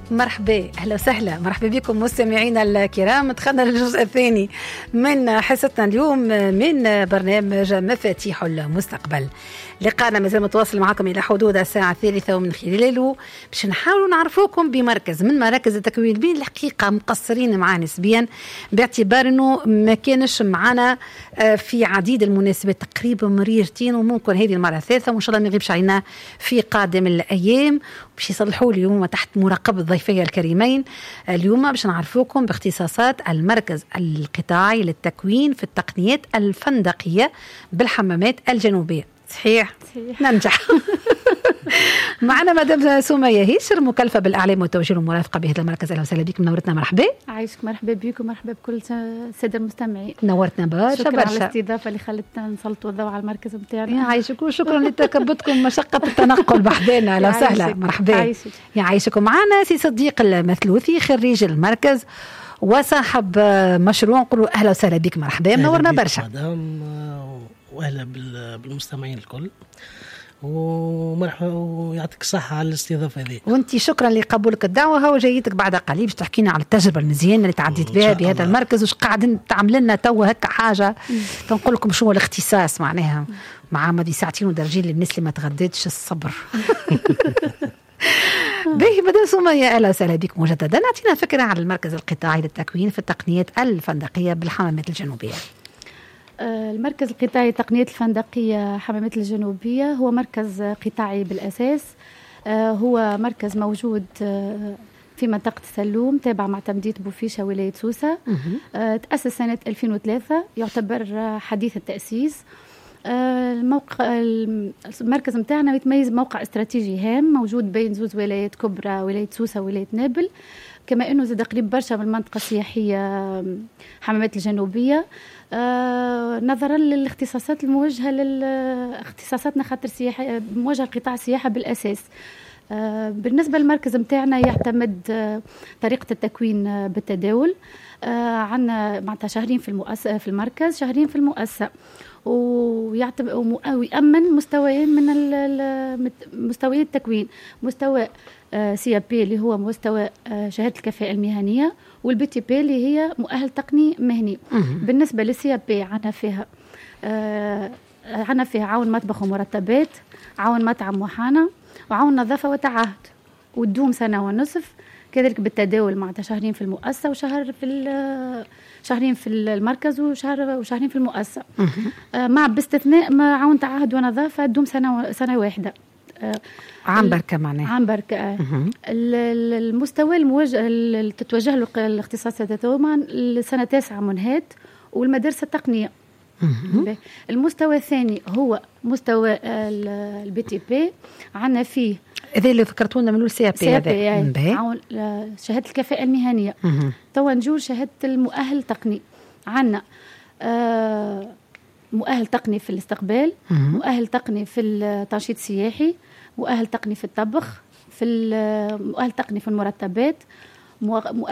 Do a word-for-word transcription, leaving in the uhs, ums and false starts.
مرحبا، أهلا وسهلا، مرحبا بكم مستمعينا الكرام. دخلنا للجزء الثاني من حصتنا اليوم من برنامج مفاتيح المستقبل. لقاءنا مازال متواصل معكم إلى حدود الساعة الثالثة، ومن خلاله باش نحاولوا نعرفوكم بمركز من مراكز التكوين بين الحقيقة مقصرين معاه نسبيا، باعتبار أنه ما كانش معنا في عديد المناسبات تقريبا مريرتين، وممكن هذه المرة الثالثة، وإن شاء الله ما يغيبش علينا في قادم الأيام. باش يصلحوا اليوم تحت مراقبة ضيفي الكريمين اليوم باش نعرفوكم باختصاصات المركز القطاعي للتكوين في التقنيات الفندقية بالحمامات الجنوبية. صحيح؟ صحيح. ننجح. معنا مدام سمية هيشر، مكلفة بالإعلام والتوجيه والمرافقة بهذا المركز. أهلا وسهلا بك، منورتنا. مرحبا. عايشك، مرحبا بكم، مرحبا بكل السادة المستمعين. نورتنا برشا شكرا برشا على الاستضافة اللي خلتنا نسلطوا الضوء على المركز بتاعنا. يعيشك، وشكرا لتكبدكم مشقة التنقل بحذانا. أهلا وسهلا، مرحبا. يعيشكم. معنا سي صديق المثلوثي، خريج المركز وصاحب مشروع. نقولوا أهلا وسهلا بك، مرحبا، منورنا برشا. مدام، واهلا بالمستمعين الكل، ومرحبا ويعطيك الصحة على الاستضافة هذه. وانت شكرا لقبولك الدعوة، وجايتك بعد قليل باش تحكينا على التجربة المزيانة اللي تعديت بها بهذا المركز، وش قاعدين تعمل لنا تو هكا حاجة. تنقول لكم شو الاختصاص معناها مع مدي ساعتين ودرجين للناس اللي ما تغديتش الصبر. باهي مدام سمية، اهلا وسهلا بك مجددا. اعطينا فكرة على المركز القطاعي للتكوين في التقنيات الفندقية بالحمامات الجنوبية. المركز القطاعي للتقنيات الفندقية حمامات الجنوبية هو مركز قطاعي بالأساس. هو مركز موجود في منطقة السلوم، تابع مع تمديد بوفيشة ولاية سوسة. تأسس سنة ألفين وثلاثة، يعتبر حديث التأسيس. الموقع المركز متاعنا يتميز موقع استراتيجي هام، موجود بين زوز ولايات كبرى، ولاية سوسة وولاية نابل، كما أنه زاد قريب برشا من المنطقة السياحية حمامات الجنوبية. آه نظرا للاختصاصات الموجهة لاختصاصاتنا، خاطر سياحة موجهة لقطاع السياحة بالأساس. آه بالنسبة للمركز متاعنا يعتمد آه طريقة التكوين آه بالتداول. آه عنا معناتها شهرين في المؤسسة في المركز، شهرين في المؤسسة، ويأمن مستويين من مستويات التكوين. مستوى سي بي اللي هو مستوى شهادة الكفاءة المهنية، والبي تي بي اللي هي مؤهل تقني مهني. بالنسبة للسي بي عنا فيها عنا فيها عون مطبخ ومرتبات، عون مطعم وحانة، وعون نظافة وتعهد، وتدوم سنة ونصف. كذلك بالتداول معناتها شهرين في المؤسسة وشهر في شهرين في المركز وشهر وشهرين في المؤسسة. آه مع باستثناء ما عون تعهد ونظافة تدوم سنة سنة واحدة. آه عام بركة معناها. عام بركة. آه. المستوى الموجه اللي تتوجه له الاختصاصات طبعا لسنة تاسعة منهات، والمدارس التقنية. المستوى الثاني هو مستوى البي تي بي، عنا فيه هذا اللي ذكرتونا من السي بي هذا عون شهادة الكفاءة المهنية. توا نجول شهادة المؤهل تقني. عنا آه مؤهل تقني في الاستقبال، مؤهل تقني في التنشيط السياحي، مؤهل تقني في الطبخ، في مؤهل تقني في المرتبات،